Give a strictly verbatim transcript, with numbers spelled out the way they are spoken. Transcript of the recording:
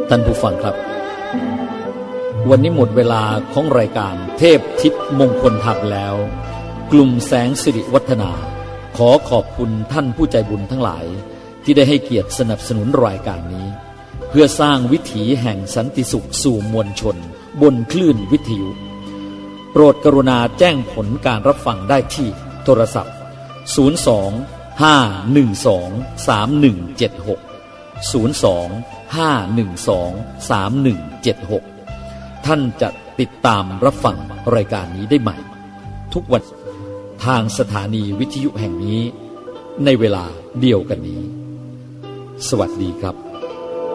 ท่านผู้ฟังครับวันนี้หมดเวลาของรายการเทพทิศมงคลธรรมแล้วกลุ่มแสงสิริวัฒนาขอขอบคุณท่านผู้ใจบุญทั้งหลายที่ได้ให้เกียรติสนับสนุนรายการนี้เพื่อสร้างวิถีแห่งสันติสุขสู่มวลชนบนคลื่นวิทยุโปรดกรุณาแจ้งผลการรับฟังได้ที่โทรศัพท์ศูนย์ สอง ห้า หนึ่ง สอง สาม หนึ่ง เจ็ด หก ศูนย์ สอง ห้า หนึ่ง สอง สาม หนึ่ง เจ็ด หกท่านจะติดตามรับฟังรายการนี้ได้ใหม่ทุกวันทางสถานีวิทยุแห่งนี้ในเวลาเดียวกันนี้สวัสดีครับ